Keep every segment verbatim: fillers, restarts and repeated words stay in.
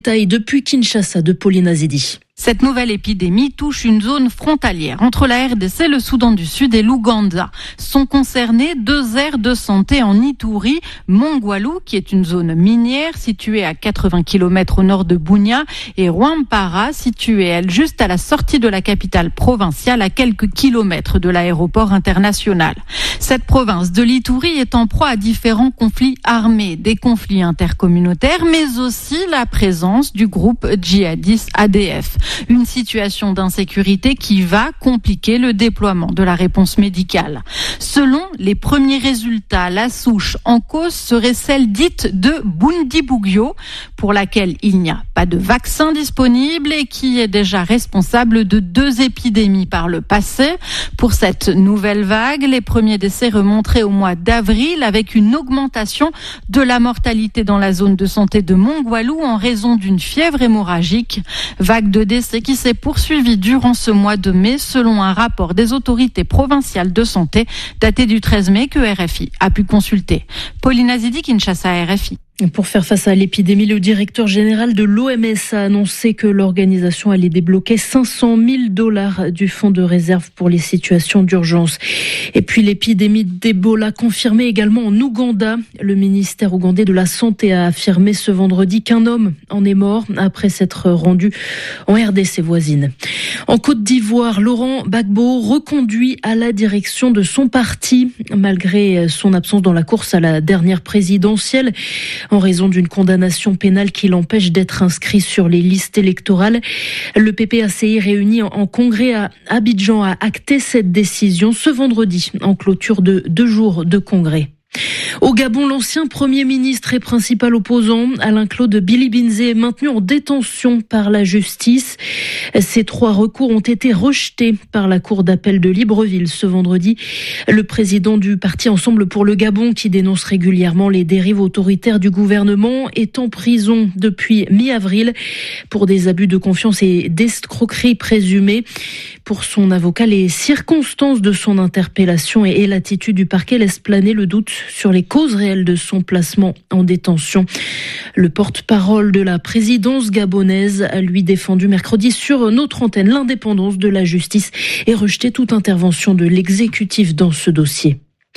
Taille depuis Kinshasa de Pauline Azidi. Cette nouvelle épidémie touche une zone frontalière entre la R D C, le Soudan du Sud et l'Ouganda. Sont concernées deux aires de santé en Ituri, Mongwalu, qui est une zone minière située à quatre-vingts kilomètres au nord de Bunia, et Rwampara, située, elle, juste à la sortie de la capitale provinciale, à quelques kilomètres de l'aéroport international. Cette province de l'Ituri est en proie à différents conflits armés, des conflits intercommunautaires, mais aussi la présence du groupe djihadiste A D F. Une situation d'insécurité qui va compliquer le déploiement de la réponse médicale. Selon les premiers résultats, la souche en cause serait celle dite de Bundibugyo, pour laquelle il n'y a pas de vaccin disponible et qui est déjà responsable de deux épidémies par le passé. Pour cette nouvelle vague, les premiers décès remonteraient au mois d'avril avec une augmentation de la mortalité dans la zone de santé de Mongwalu en raison d'une fièvre hémorragique. Vague de décès qui s'est poursuivi durant ce mois de mai, selon un rapport des autorités provinciales de santé daté du treize mai que R F I a pu consulter. Pauline Azidi, Kinshasa, R F I. Pour faire face à l'épidémie, le directeur général de l'O M S a annoncé que l'organisation allait débloquer cinq cent mille dollars du fonds de réserve pour les situations d'urgence. Et puis l'épidémie d'Ebola confirmée également en Ouganda. Le ministère ougandais de la Santé a affirmé ce vendredi qu'un homme en est mort après s'être rendu en R D C voisine. En Côte d'Ivoire, Laurent Gbagbo reconduit à la direction de son parti, malgré son absence dans la course à la dernière présidentielle. En raison d'une condamnation pénale qui l'empêche d'être inscrit sur les listes électorales. Le P P A C I réuni en congrès à Abidjan a acté cette décision ce vendredi en clôture de deux jours de congrès. Au Gabon, l'ancien Premier ministre et principal opposant, Alain-Claude Billy-Binzé, est maintenu en détention par la justice. Ces trois recours ont été rejetés par la cour d'appel de Libreville ce vendredi. Le président du parti Ensemble pour le Gabon, qui dénonce régulièrement les dérives autoritaires du gouvernement, est en prison depuis mi-avril pour des abus de confiance et d'escroquerie présumés. Pour son avocat, les circonstances de son interpellation et l'attitude du parquet laissent planer le doute sur les causes réelles de son placement en détention. Le porte-parole de la présidence gabonaise a lui défendu mercredi sur notre antenne l'indépendance de la justice et rejeté toute intervention de l'exécutif dans ce dossier.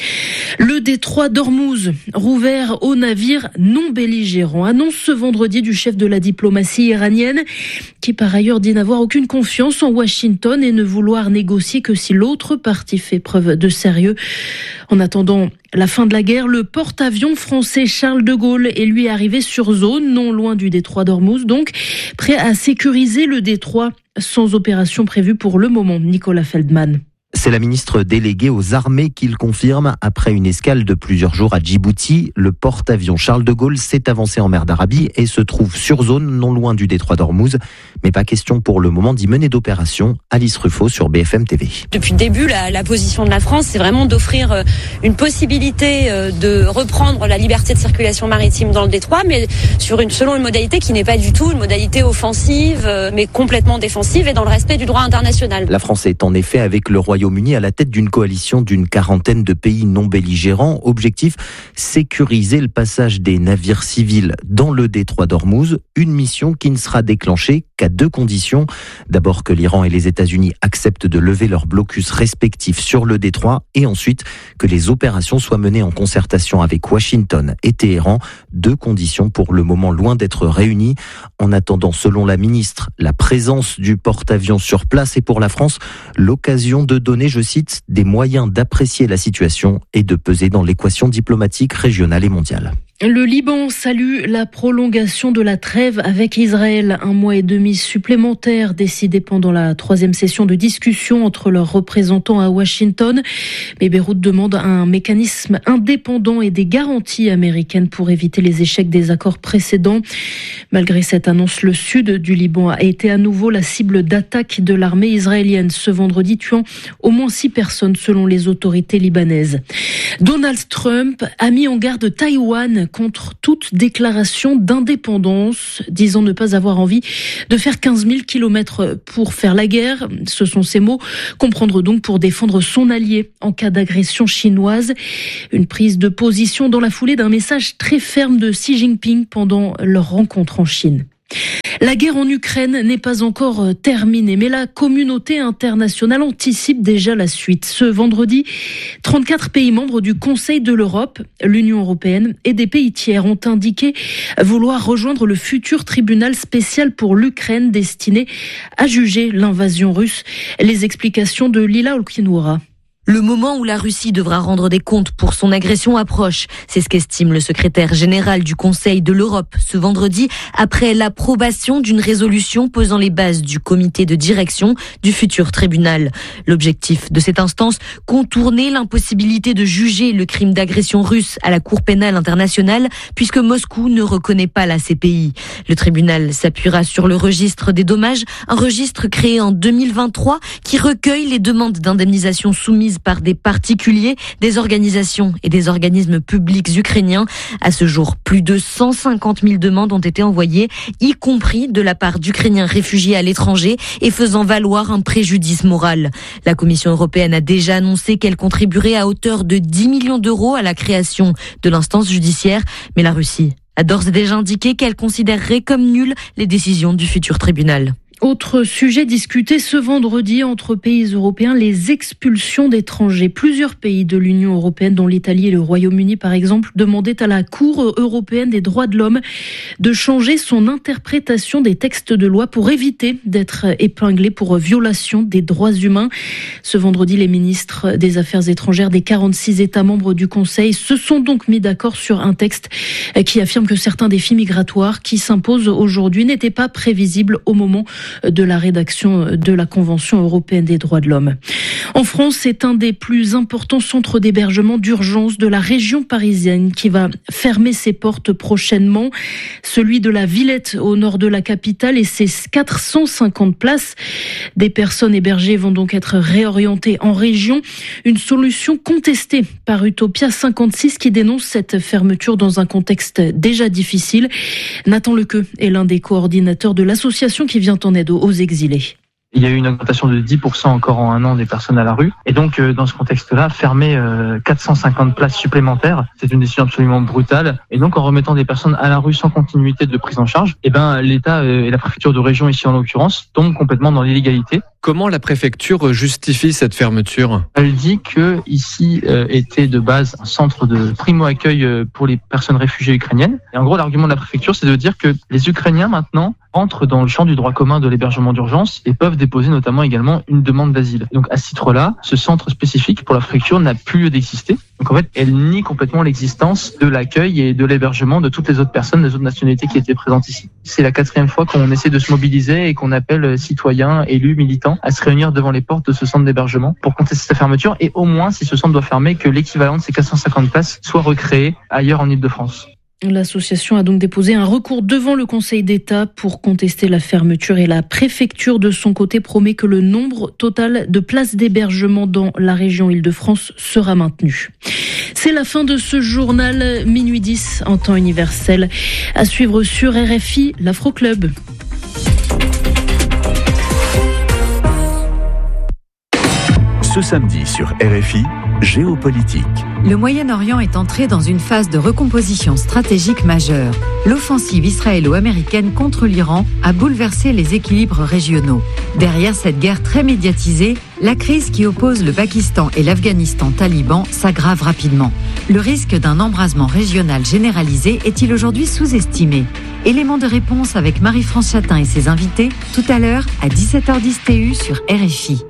Le détroit d'Ormuz, rouvert aux navires non belligérants, annonce ce vendredi du chef de la diplomatie iranienne, qui par ailleurs dit n'avoir aucune confiance en Washington et ne vouloir négocier que si l'autre partie fait preuve de sérieux. En attendant la fin de la guerre, le porte-avions français Charles de Gaulle est lui arrivé sur zone, non loin du détroit d'Ormuz, donc prêt à sécuriser le détroit sans opération prévue pour le moment. Nicolas Feldman. C'est la ministre déléguée aux armées qui le confirme. Après une escale de plusieurs jours à Djibouti, le porte-avions Charles de Gaulle s'est avancé en mer d'Arabie et se trouve sur zone, non loin du détroit d'Ormuz. Mais pas question pour le moment d'y mener d'opération. Alice Ruffo sur B F M T V. Depuis le début, la, la position de la France, c'est vraiment d'offrir une possibilité de reprendre la liberté de circulation maritime dans le détroit, mais sur une, selon une modalité qui n'est pas du tout une modalité offensive, mais complètement défensive et dans le respect du droit international. La France est en effet avec le Royaume Royaume-Uni à la tête d'une coalition d'une quarantaine de pays non belligérants. Objectif, sécuriser le passage des navires civils dans le détroit d'Ormuz. Une mission qui ne sera déclenchée qu'à deux conditions. D'abord que l'Iran et les États-Unis acceptent de lever leurs blocus respectifs sur le détroit et ensuite que les opérations soient menées en concertation avec Washington et Téhéran. Deux conditions pour le moment loin d'être réunies. En attendant, selon la ministre, la présence du porte-avions sur place est pour la France l'occasion de donner, je cite, des moyens d'apprécier la situation et de peser dans l'équation diplomatique régionale et mondiale. Le Liban salue la prolongation de la trêve avec Israël. Un mois et demi supplémentaire décidé pendant la troisième session de discussion entre leurs représentants à Washington. Mais Beyrouth demande un mécanisme indépendant et des garanties américaines pour éviter les échecs des accords précédents. Malgré cette annonce, le sud du Liban a été à nouveau la cible d'attaque de l'armée israélienne ce vendredi, tuant au moins six personnes selon les autorités libanaises. Donald Trump a mis en garde Taïwan contre toute déclaration d'indépendance, disant ne pas avoir envie de faire quinze mille kilomètres pour faire la guerre. Ce sont ses mots. Comprendre donc pour défendre son allié en cas d'agression chinoise. Une prise de position dans la foulée d'un message très ferme de Xi Jinping pendant leur rencontre en Chine. La guerre en Ukraine n'est pas encore terminée, mais la communauté internationale anticipe déjà la suite. Ce vendredi, trente-quatre pays membres du Conseil de l'Europe, l'Union européenne et des pays tiers ont indiqué vouloir rejoindre le futur tribunal spécial pour l'Ukraine destiné à juger l'invasion russe. Les explications de Lila Olkinoura. Le moment où la Russie devra rendre des comptes pour son agression approche. C'est ce qu'estime le secrétaire général du Conseil de l'Europe ce vendredi après l'approbation d'une résolution posant les bases du comité de direction du futur tribunal. L'objectif de cette instance, contourner l'impossibilité de juger le crime d'agression russe à la Cour pénale internationale puisque Moscou ne reconnaît pas la C P I. Le tribunal s'appuiera sur le registre des dommages, un registre créé en deux mille vingt-trois qui recueille les demandes d'indemnisation soumises par des particuliers, des organisations et des organismes publics ukrainiens. À ce jour, plus de cent cinquante mille demandes ont été envoyées, y compris de la part d'Ukrainiens réfugiés à l'étranger et faisant valoir un préjudice moral. La Commission européenne a déjà annoncé qu'elle contribuerait à hauteur de dix millions d'euros à la création de l'instance judiciaire, mais la Russie a d'ores et déjà indiqué qu'elle considérerait comme nulles les décisions du futur tribunal. Autre sujet discuté ce vendredi entre pays européens, les expulsions d'étrangers. Plusieurs pays de l'Union européenne, dont l'Italie et le Royaume-Uni par exemple, demandaient à la Cour européenne des droits de l'homme de changer son interprétation des textes de loi pour éviter d'être épinglés pour violation des droits humains. Ce vendredi, les ministres des Affaires étrangères des quarante-six États membres du Conseil se sont donc mis d'accord sur un texte qui affirme que certains défis migratoires qui s'imposent aujourd'hui n'étaient pas prévisibles au moment de la rédaction de la Convention européenne des droits de l'homme. En France, c'est un des plus importants centres d'hébergement d'urgence de la région parisienne qui va fermer ses portes prochainement. Celui de la Villette au nord de la capitale et ses quatre cent cinquante places. Des personnes hébergées vont donc être réorientées en région. Une solution contestée par Utopia cinquante-six qui dénonce cette fermeture dans un contexte déjà difficile. Nathan Lequeux est l'un des coordinateurs de l'association qui vient en aide aux exilés. Il y a eu une augmentation de dix pour cent encore en un an des personnes à la rue. Et donc, euh, dans ce contexte-là, fermer euh, quatre cent cinquante places supplémentaires, c'est une décision absolument brutale. Et donc, en remettant des personnes à la rue sans continuité de prise en charge, eh ben, l'État euh, et la préfecture de région ici en l'occurrence tombent complètement dans l'illégalité. Comment la préfecture justifie cette fermeture ? Elle dit que ici euh, était de base un centre de primo-accueil euh, pour les personnes réfugiées ukrainiennes. Et en gros, l'argument de la préfecture, c'est de dire que les Ukrainiens maintenant entrent dans le champ du droit commun de l'hébergement d'urgence et peuvent déposer notamment également une demande d'asile. Donc à ce titre-là, ce centre spécifique pour la préfecture n'a plus lieu d'exister. Donc en fait, elle nie complètement l'existence de l'accueil et de l'hébergement de toutes les autres personnes, des autres nationalités qui étaient présentes ici. C'est la quatrième fois qu'on essaie de se mobiliser et qu'on appelle citoyens, élus, militants à se réunir devant les portes de ce centre d'hébergement pour contester sa fermeture et au moins, si ce centre doit fermer, que l'équivalent de ces quatre cent cinquante places soit recréé ailleurs en Île-de-France. L'association a donc déposé un recours devant le Conseil d'État pour contester la fermeture et la préfecture de son côté promet que le nombre total de places d'hébergement dans la région Île-de-France sera maintenu. C'est la fin de ce journal, minuit dix en temps universel. À suivre sur R F I, l'Afro Club. Ce samedi sur R F I, géopolitique. Le Moyen-Orient est entré dans une phase de recomposition stratégique majeure. L'offensive israélo-américaine contre l'Iran a bouleversé les équilibres régionaux. Derrière cette guerre très médiatisée, la crise qui oppose le Pakistan et l'Afghanistan taliban s'aggrave rapidement. Le risque d'un embrasement régional généralisé est-il aujourd'hui sous-estimé ? Élément de réponse avec Marie-France Chatin et ses invités, tout à l'heure à dix-sept heures dix T U sur R F I.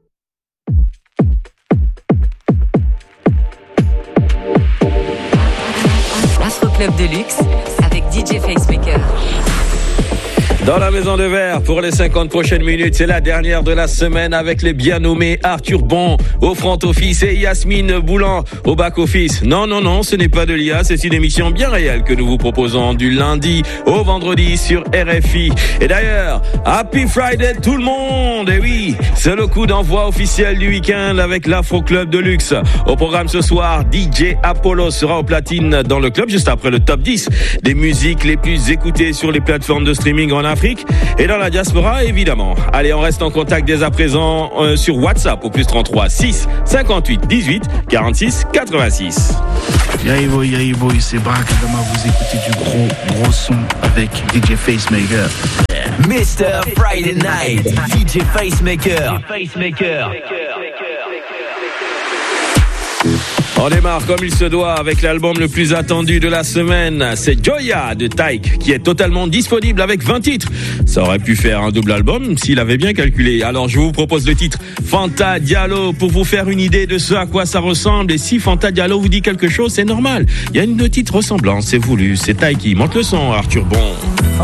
Club de luxe avec D J Facemaker. Dans la maison de verre pour les cinquante prochaines minutes, c'est la dernière de la semaine avec les bien nommés Arthur Bon au front office et Yasmine Boulan au back office. Non, non, non, ce n'est pas de l'I A, c'est une émission bien réelle que nous vous proposons du lundi au vendredi sur R F I. Et d'ailleurs, Happy Friday tout le monde. Et oui, c'est le coup d'envoi officiel du week-end avec l'Afro Club de luxe. Au programme ce soir, D J Apollo sera au platine dans le club juste après le top dix des musiques les plus écoutées sur les plateformes de streaming en Afrique et dans la diaspora, évidemment. Allez, on reste en contact dès à présent euh, sur WhatsApp au plus trente-trois six cinquante-huit dix-huit quarante-six quatre-vingt-six. Yay boy, yay boy, c'est Barack Adama, vous écoutez du gros, gros son avec D J Facemaker. mister Friday Night, D J Facemaker. Facemaker. On démarre comme il se doit avec l'album le plus attendu de la semaine. C'est Joya de Taïk qui est totalement disponible avec vingt titres. Ça aurait pu faire un double album s'il avait bien calculé. Alors je vous propose le titre Fanta Diallo pour vous faire une idée de ce à quoi ça ressemble. Et si Fanta Diallo vous dit quelque chose, c'est normal. Il y a une petite ressemblance, c'est voulu. C'est Taïk qui monte le son, Arthur Bon.